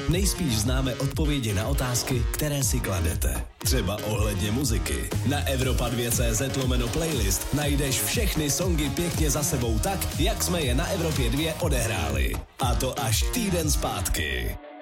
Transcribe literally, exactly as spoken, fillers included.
nejspíš známe odpovědi na otázky, které si kladete. Třeba ohledně muziky. Na Evropa dva tečka cé zet lomeno playlist najdeš všechny songy pěkně za sebou tak, jak jsme je na Evropě dva odehráli. A to až týden zpátky.